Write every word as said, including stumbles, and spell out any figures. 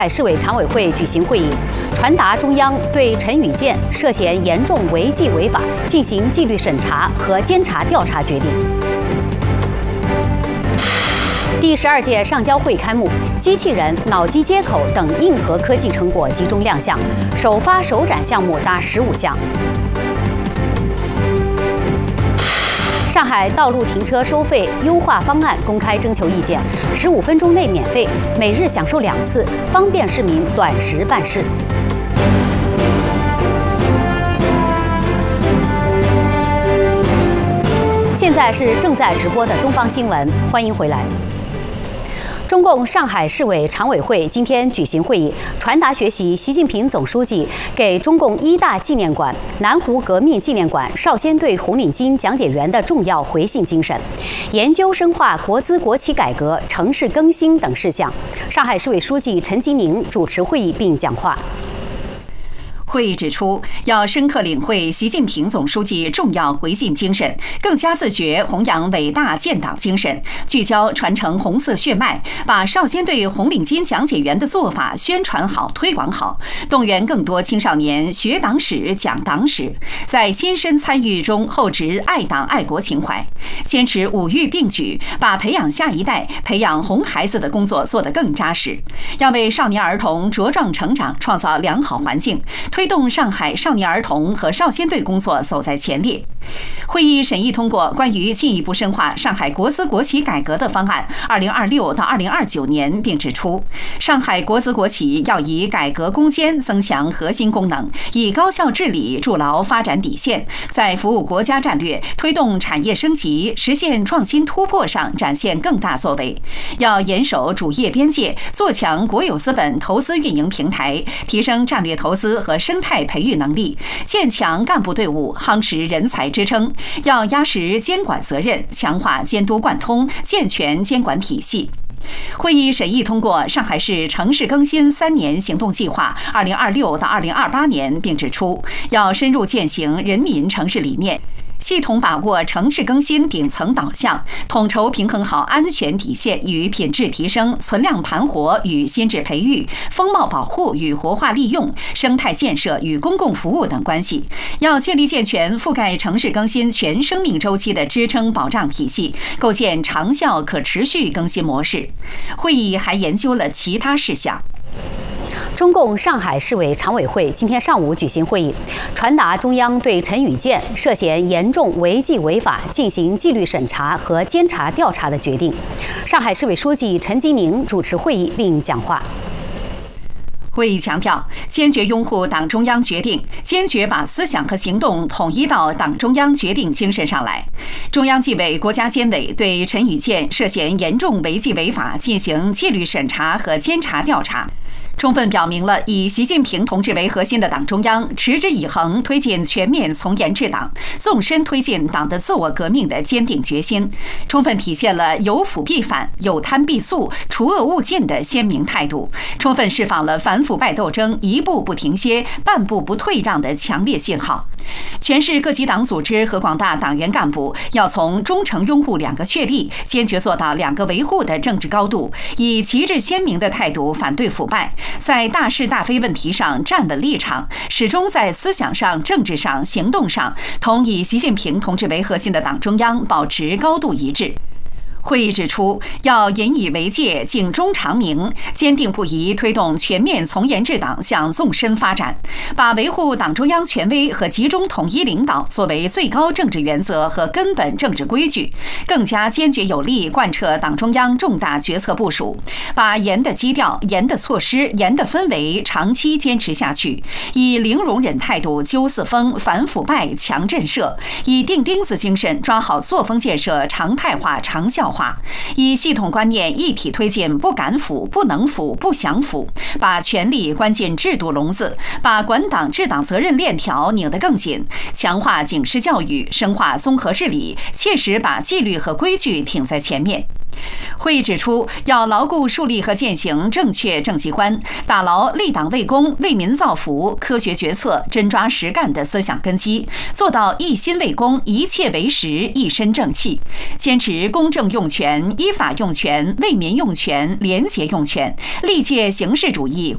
上海市委常委会举行会议，传达中央对陈宇健涉嫌严重违纪违法进行纪律审查和监察调查决定。第十二届上交会开幕，机器人、脑机接口等硬核科技成果集中亮相，首发首展项目达十五项。上海道路停车收费优化方案公开征求意见，十五分钟内免费，每日享受两次，方便市民短时办事。现在是正在直播的东方新闻，欢迎回来。中共上海市委常委会今天举行会议，传达学习习近平总书记给中共一大纪念馆、南湖革命纪念馆少先队红领巾讲解员的重要回信精神，研究深化国资国企改革、城市更新等事项。上海市委书记陈吉宁主持会议并讲话。 会议指出，要深刻领会习近平总书记重要回信精神，更加自觉弘扬伟大建党精神，聚焦传承红色血脉，把少先队红领巾讲解员的做法宣传好、推广好，动员更多青少年学党史、讲党史，在亲身参与中厚植爱党爱国情怀，坚持五育并举，把培养下一代、培养红孩子的工作做得更扎实，要为少年儿童茁壮成长创造良好环境，推动上海少年儿童和少先队工作走在前列。会议审议通过关于进一步深化上海国资国企改革的方案二零二六到二零二九年，并指出，上海国资国企要以改革攻坚增强核心功能，以高效治理筑牢发展底线，在服务国家战略、推动产业升级、实现创新突破上展现更大作为。要严守主业边界，做强国有资本投资运营平台，提升战略投资和生态培育能力，建强干部队伍，夯实人才支撑。要压实监管责任，强化监督贯通，健全监管体系。会议审议通过上海市城市更新三年行动计划（二零二六到二零二八年），并指出，要深入践行人民城市理念，系统把握城市更新顶层导向，统筹平衡好安全底线与品质提升、存量盘活与心智培育、风貌保护与活化利用、生态建设与公共服务等关系。要建立健全覆盖城市更新全生命周期的支撑保障体系，构建长效可持续更新模式。会议还研究了其他事项。 中共上海市委常委会今天上午举行会议，传达中央对陈宇健涉嫌严重违纪违法进行纪律审查和监察调查的决定。上海市委书记陈吉宁主持会议并讲话。 会议强调，坚决拥护党中央决定，坚决把思想和行动统一到党中央决定精神上来。中央纪委国家监委对陈宇健涉嫌严重违纪违法进行纪律审查和监察调查，充分表明了以习近平同志为核心的党中央持之以恒推进全面从严治党、纵深推进党的自我革命的坚定决心，充分体现了有腐必反、有贪必肃、除恶务尽的鲜明态度，充分释放了反腐败斗争一步不停歇、半步不退让的强烈信号。全市各级党组织和广大党员干部要从忠诚拥护两个确立，坚决做到两个维护的政治高度，以旗帜鲜明的态度反对腐败，在大是大非问题上站稳立场，始终在思想上、政治上、行动上同以习近平同志为核心的党中央保持高度一致。会议指出，要引以为戒，警钟长鸣，坚定不移推动全面从严治党向纵深发展，把维护党中央权威和集中统一领导作为最高政治原则和根本政治规矩，更加坚决有力贯彻党中央重大决策部署，把严的基调、严的措施、严的氛围长期坚持下去，以零容忍态度揪四风、反腐败、强震慑，以钉钉子精神抓好作风建设常态化、长效化，以系统观念一体推进不敢腐、不能腐、不想腐，把权力关进制度笼子，把管党治党责任链条拧得更紧，强化警示教育，深化综合治理，切实把纪律和规矩挺在前面。会议指出，要牢固树立和践行正确政绩观，打牢立党为公、为民造福、科学决策、真抓实干的思想根基，做到一心为公、一切为实、一身正气，坚持公正用权、依法用权、为民用权、廉洁用权，力戒形式主义、